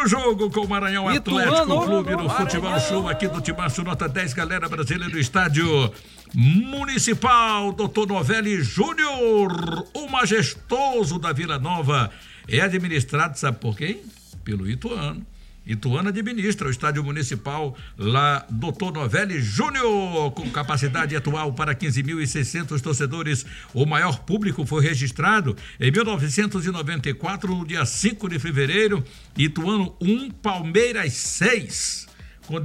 o jogo com o Maranhão Atlético Clube no Futebol Show aqui do Timaço Nota 10, galera brasileira do estádio Municipal Dr. Novelli Júnior, o majestoso da Vila Nova. É administrado, sabe por quem? Pelo Ituano. Ituano administra o estádio municipal lá, Dr. Novelli Júnior, com capacidade atual para 15.600 torcedores. O maior público foi registrado em 1994, no dia 5 de fevereiro. Ituano 1, Palmeiras 6. Com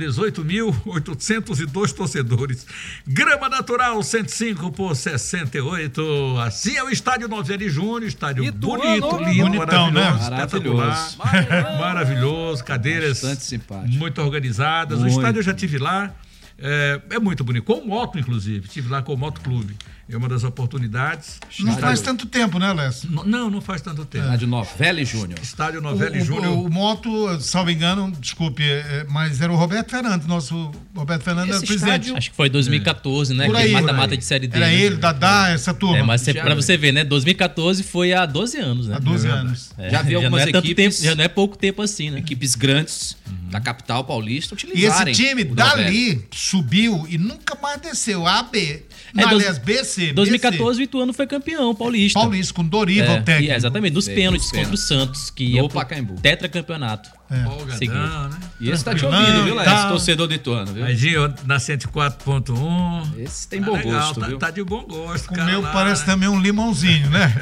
18.802 torcedores. Grama natural 105 por 68. Assim é o estádio Novelli Júnior, estádio bonito, lindo, bonitão, maravilhoso, espetacular, maravilhoso, cadeiras muito organizadas. Muito. O estádio eu já tive lá, é muito bonito, com moto inclusive, estive lá com o Moto Clube. É uma das oportunidades. Não faz tanto tempo, né, Lécio? Não faz tanto tempo. Estádio Novelli Júnior. Estádio Novelli Júnior. O Moto, salvo engano, desculpe, mas era o Roberto Fernandes, nosso Roberto Fernandes era o presidente. Acho que foi 2014, né? Por aí, mata-mata de Série D. Era ele, Dadá, essa turma. Mas pra você ver, né? 2014 foi há 12 anos, né? Há 12 anos. Já vi algumas equipes... já não é pouco tempo assim, né? Equipes grandes da capital paulista utilizarem. E esse time dali subiu e nunca mais desceu. A, B. Aliás, BC. 2014 o Ituano foi campeão paulista. Paulista, com Dorival técnico. Exatamente, nos pênaltis contra o Santos, que ia pro tetracampeonato. Folgadão, né? E esse tá te ouvindo, viu, Lécio? Torcedor do Ituano, viu? Imagina, na 104.1. Esse tem bom gosto, viu? Tá de bom gosto, cara. O meu parece também um limãozinho, né?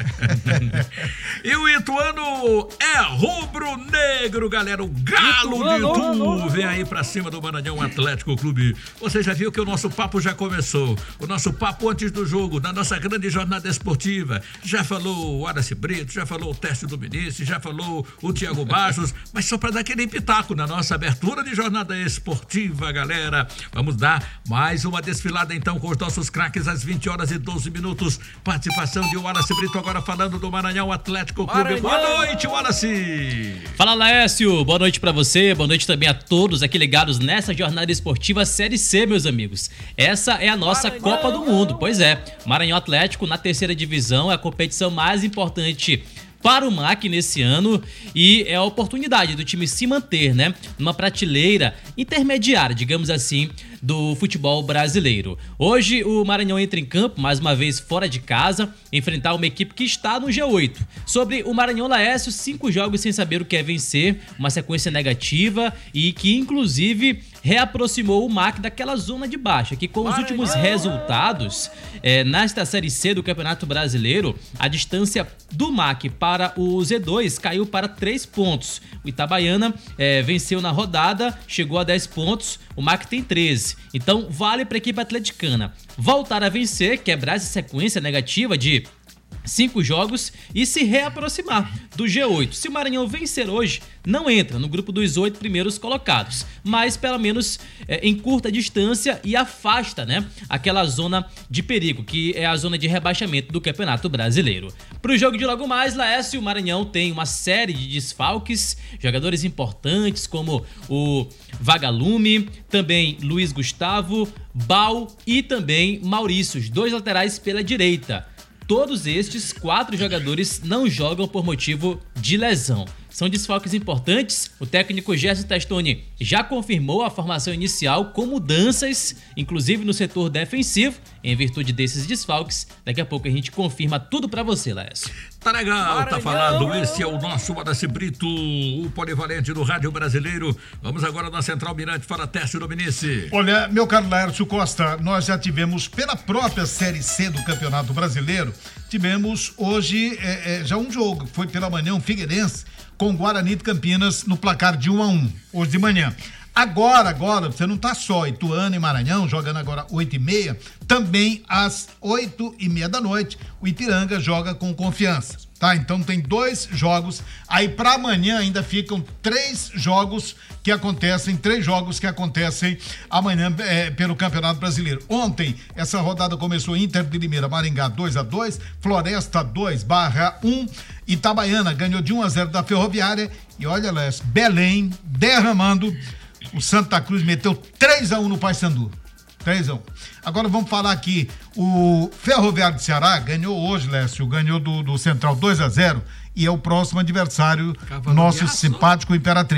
E o Ituano é rubro-negro, galera. O galo de Itu vem aí pra cima do Maranhão Atlético Clube. Você já viu que o nosso papo já começou. O nosso papo antes do jogo, na nossa grande jornada esportiva. Já falou o Wallace Brito, já falou o Tércio Dominici, já falou o Thiago Bastos, mas só para dar aquele pitaco na nossa abertura de jornada esportiva, galera. Vamos dar mais uma desfilada então com os nossos craques às 20h12. Participação de Wallace Brito agora falando do Maranhão Atlético Clube. Boa noite, Wallace! Fala, Lécio, boa noite pra você, boa noite também a todos aqui ligados nessa jornada esportiva Série C, meus amigos. Essa é a nossa Copa do Mundo, pois é. Maranhão Atlético na terceira divisão é a competição mais importante para o MAC nesse ano e é a oportunidade do time se manter, né, numa prateleira intermediária, digamos assim, do futebol brasileiro. Hoje o Maranhão entra em campo, mais uma vez fora de casa, enfrentar uma equipe que está no G8. Sobre o Maranhão Laércio, 5 jogos sem saber o que é vencer, uma sequência negativa e que inclusive reaproximou o MAC daquela zona de baixa, que com os últimos resultados nesta Série C do Campeonato Brasileiro, a distância do MAC para o Z2 caiu para 3 pontos. O Itabaiana venceu na rodada, chegou a 10 pontos, o MAC tem 13. Então vale para a equipe atleticana voltar a vencer, quebrar essa sequência negativa de 5 jogos e se reaproximar do G8. Se o Maranhão vencer hoje, não entra no grupo dos 8 primeiros colocados, mas pelo menos em curta distância e afasta, né, aquela zona de perigo, que é a zona de rebaixamento do Campeonato Brasileiro. Para o jogo de logo mais, Laércio, o Maranhão tem uma série de desfalques, jogadores importantes como o Vagalume, também Luiz Gustavo, Bal e também Maurício, os 2 laterais pela direita. Todos estes 4 jogadores não jogam por motivo de lesão. São desfalques importantes. O técnico Gerson Testoni já confirmou a formação inicial com mudanças, inclusive no setor defensivo, em virtude desses desfalques. Daqui a pouco a gente confirma tudo pra você, Lécio. Tá legal, tá falado. Esse é o nosso Wallace Brito, o polivalente do rádio brasileiro. Vamos agora na Central Mirante para Tércio Dominici. Olha, meu caro Laércio Costa, nós já tivemos pela própria Série C do Campeonato Brasileiro, tivemos hoje já um jogo, foi pela manhã um Figueirense com o Guarani de Campinas no placar de 1-1, hoje de manhã. Agora, você não tá só, Ituano e Maranhão, jogando agora 8h30, também às 8h30 da noite, o Ipiranga joga com Confiança, tá? Então tem 2 jogos, aí pra amanhã ainda ficam 3 jogos que acontecem amanhã pelo Campeonato Brasileiro. Ontem, essa rodada começou Inter de Limeira, Maringá 2-2, Floresta 2/1, Itabaiana ganhou de 1-0 da Ferroviária e olha lá, Belém derramando. O Santa Cruz meteu 3-1 no Paysandu. 3-1. Agora vamos falar aqui. O Ferroviário de Ceará ganhou hoje, Lécio, ganhou do Central 2-0 e é o próximo adversário nosso simpático Imperatriz.